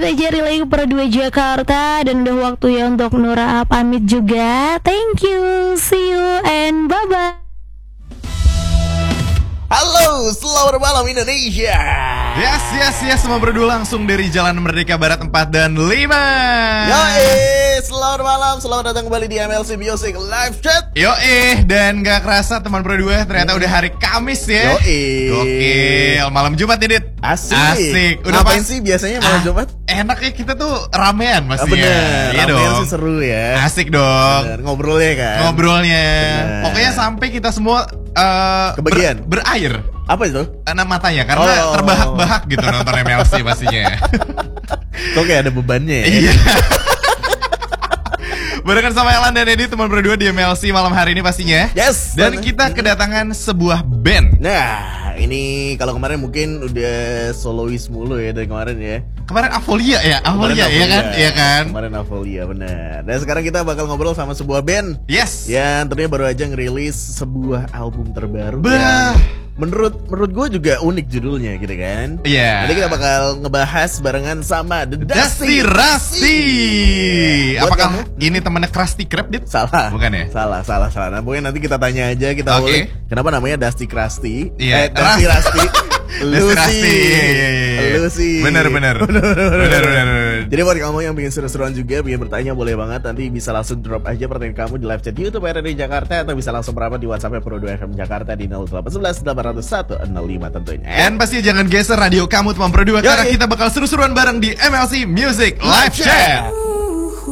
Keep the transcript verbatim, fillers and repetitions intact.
saja relay Pro dua Jakarta. Dan udah waktunya untuk Nura pamit juga. Thank you, see you and bye-bye. Halo, selamat malam Indonesia. Yes, yes, yes, semua berdua langsung dari Jalan Merdeka Barat empat dan lima. Yoi, selamat malam, selamat datang kembali di M L C Music Live Chat. Yoi, dan gak kerasa teman berdua ternyata hmm. udah hari Kamis ya. Yoi. Gokil, malam Jumat ya Dit. Asik. Asik. Udah ngapain sih biasanya malam ah, Jumat? Enak ya, kita tuh ramean pastinya. Ah, bener, iya ramean dong. sih seru ya. Asik dong. Bener, ngobrolnya kan. Ngobrolnya. Bener. Pokoknya sampai kita semua uh, kebagian ber, berair. Apa itu? Karena matanya, karena oh. terbahak-bahak gitu nonton M L C pastinya. Kok kayak ada bebannya ya? Iya. Barengan sama Elan dan Edi, teman berdua di M L C malam hari ini pastinya. Yes. Dan kita kedatangan sebuah band. Nah, ini kalau kemarin mungkin udah solois mulu ya dari kemarin ya. Kemarin Avolia ya, Avolia ya kan? Iya kan? Kemarin Avolia benar. Dan sekarang kita bakal ngobrol sama sebuah band. Yes. Yang tentunya baru aja ngerilis sebuah album terbaru. Bah. Menurut menurut gue juga unik judulnya gitu kan. Iya. Yeah. Nanti kita bakal ngebahas barengan sama The Dusty Rusty. Yeah. Apakah kamu? Ini temannya Krusty Krab Dit? Salah. Bukan ya? Salah, salah, salah. Nah, pokoknya nanti kita tanya aja, kita okay. boleh. Kenapa namanya Dusty Krusty? Iya. Eh, Dusty Rusty. Lucy. Lucy. Bener bener. Bener bener. Jadi buat kamu yang bikin seru-seruan juga, bikin bertanya boleh banget. Nanti bisa langsung drop aja pertanyaan kamu di live chat YouTube R R D Jakarta, atau bisa langsung merapat di WhatsApp Pro dua F M Jakarta di nol delapan satu satu delapan nol satu nol lima tentunya. Dan pasti jangan geser radio kamu teman Pro dua, karena kita bakal seru-seruan bareng di M L C Music Live Chat.